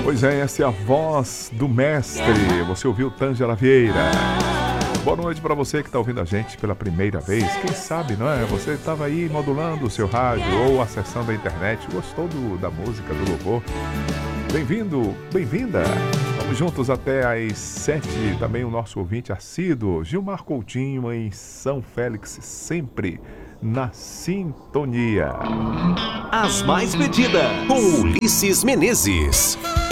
Pois é, essa é a voz do mestre. Você ouviu Tângela Vieira. Boa noite para você que está ouvindo a gente pela primeira vez. Quem sabe, não é? Você estava aí modulando o seu rádio ou acessando a internet. Gostou da música, do louvor? Bem-vindo, bem-vinda. Vamos juntos até às 7. Também o nosso ouvinte assíduo, Gilmar Coutinho, em São Félix, sempre na sintonia. As mais pedidas, com Ulisses Menezes.